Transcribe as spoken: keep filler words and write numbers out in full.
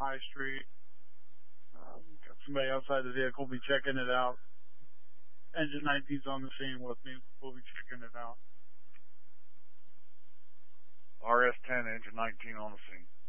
High Street. Um, got somebody outside the vehicle. Be checking it out. Engine nineteen's on the scene with me. We'll be checking it out. R S ten, engine nineteen on the scene.